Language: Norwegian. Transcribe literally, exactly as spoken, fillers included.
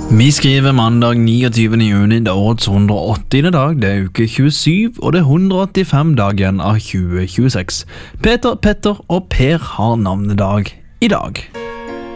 Vi skriver mandag niogtyvende juni, det er årets hundre og åttiende dag, det er uke tjuesyv, og det er hundre og åttifem dagen av tjue tjueseks. Peter, Petter og Per har navnedag i dag.